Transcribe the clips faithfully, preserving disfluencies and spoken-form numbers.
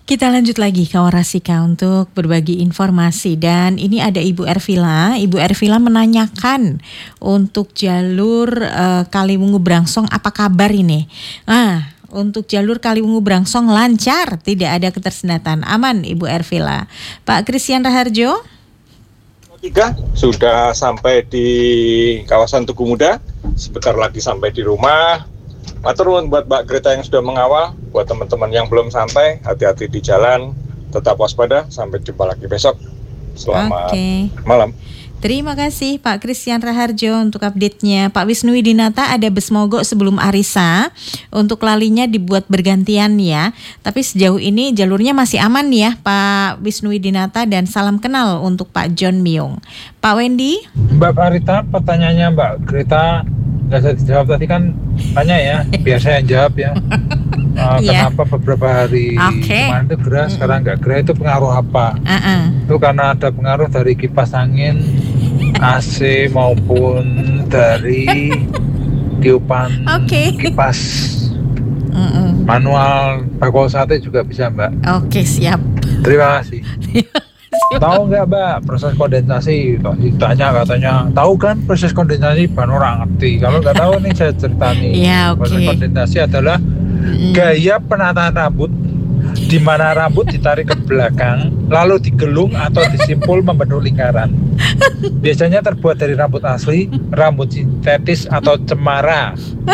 Kita lanjut lagi kawan Rasika untuk berbagi informasi, dan ini ada Ibu Ervila. Ibu Ervila menanyakan untuk jalur uh, Kaliwungu Brangsong apa kabar ini? Nah, untuk jalur Kaliwungu Brangsong lancar, tidak ada ketersendatan, aman Ibu Ervila. Pak Christian Raharjo? Tiga sudah sampai di kawasan Tugu Muda, sebentar lagi sampai di rumah. Matur nuwun buat Mbak Greta yang sudah mengawal, buat teman-teman yang belum sampai, hati-hati di jalan, tetap waspada, sampai jumpa lagi besok. Selamat Oke. malam. Terima kasih Pak Christian Raharjo untuk update-nya. Pak Wisnu Widinata, ada bus mogok sebelum Arisa, untuk lalinya dibuat bergantian ya. Tapi sejauh ini jalurnya masih aman ya Pak Wisnu Widinata, dan salam kenal untuk Pak John Myung. Pak Wendy? Mbak Parita, pertanyaannya Mbak Greta nggak bisa dijawab tadi kan, tanya ya, biar saya yang jawab ya. Uh, Yeah. Kenapa beberapa hari Okay. kemarin itu gerah, Mm-mm. sekarang nggak gerah, itu pengaruh apa? Uh-uh. Itu karena ada pengaruh dari kipas angin, A C maupun dari tiupan Oke. kipas Mm-mm. manual bakul sate juga bisa Mbak. Oke, siap. Terima kasih. Tahu nggak Mbak proses kondensasi? Ditanya katanya, tahu kan proses kondensasi? Baru orang ngerti. Kalau nggak tahu nih saya cerita nih. Ya, oke. Proses kondensasi adalah Mm. gaya penataan rambut di mana rambut ditarik ke belakang lalu digelung atau disimpul membentuk lingkaran. Biasanya terbuat dari rambut asli, rambut sintetis atau cemara.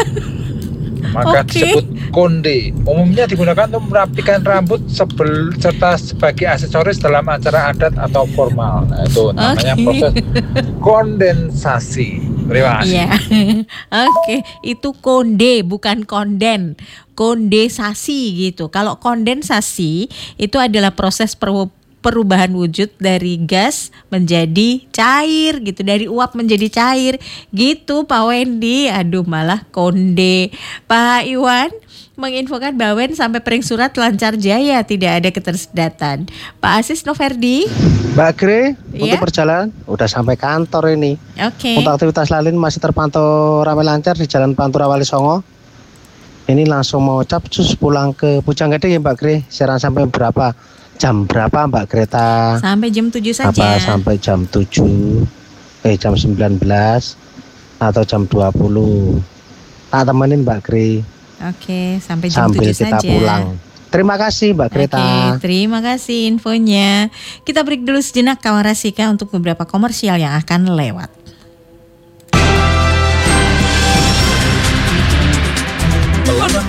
Maka Oke. disebut konde. Umumnya digunakan untuk merapikan rambut sebel, serta sebagai aksesoris dalam acara adat atau formal. Nah, itu namanya Oke. proses kondensasi. Terima kasih. Iya. Oke, itu konde bukan konden. Kondensasi gitu. Kalau kondensasi itu adalah proses per- perubahan wujud dari gas menjadi cair gitu, dari uap menjadi cair gitu Pak Wendy. Aduh, malah konde. Pak Iwan menginfokan Bawen sampai Pering Surat lancar jaya, tidak ada ketersendatan. Pak Asis Noverdi? Mbak Gre, Iya? untuk perjalanan udah sampai kantor ini. Oke. Untuk aktivitas lain masih terpantau ramai lancar di Jalan Pantura Wali Songo. Ini langsung mau capcus pulang ke Pujanggede ya Mbak Gre. Serang sampai berapa? Jam berapa Mbak Greta? Sampai jam tujuh Apa saja. sampai jam tujuh? Eh jam sembilan belas atau jam dua puluh? Tak temenin Mbak Gre Oke, sampai jam sambil tujuh kita saja. pulang. Terima kasih Mbak Greta. Oke, terima kasih infonya. Kita break dulu sejenak kawan Rasika untuk beberapa komersial yang akan lewat.